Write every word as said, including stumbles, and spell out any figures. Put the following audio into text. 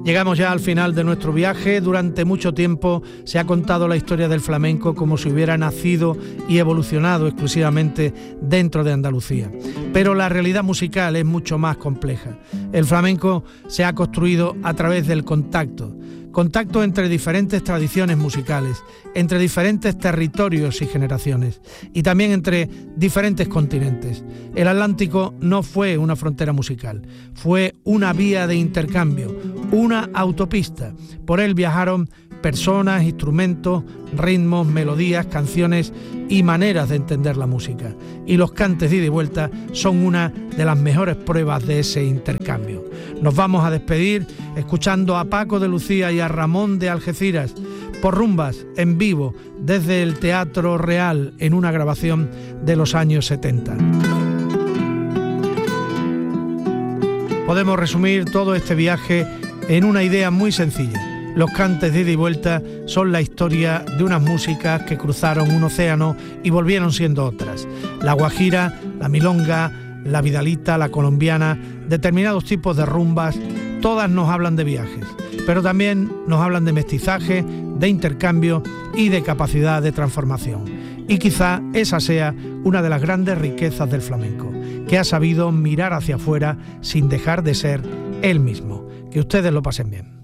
Llegamos ya al final de nuestro viaje. Durante mucho tiempo se ha contado la historia del flamenco como si hubiera nacido y evolucionado exclusivamente dentro de Andalucía. Pero la realidad musical es mucho más compleja. El flamenco se ha construido a través del contacto. Contacto entre diferentes tradiciones musicales, entre diferentes territorios y generaciones, y también entre diferentes continentes. El Atlántico no fue una frontera musical, fue una vía de intercambio, una autopista. Por él viajaron personas, instrumentos, ritmos, melodías, canciones y maneras de entender la música. Y los cantes de ida y vuelta son una de las mejores pruebas de ese intercambio. Nos vamos a despedir escuchando a Paco de Lucía y a Ramón de Algeciras por rumbas en vivo desde el Teatro Real en una grabación de los años setenta. Podemos resumir todo este viaje en una idea muy sencilla. Los cantes de ida y vuelta son la historia de unas músicas que cruzaron un océano y volvieron siendo otras. La guajira, la milonga, la vidalita, la colombiana, determinados tipos de rumbas, todas nos hablan de viajes, pero también nos hablan de mestizaje, de intercambio y de capacidad de transformación. Y quizá esa sea una de las grandes riquezas del flamenco, que ha sabido mirar hacia afuera sin dejar de ser él mismo. Que ustedes lo pasen bien.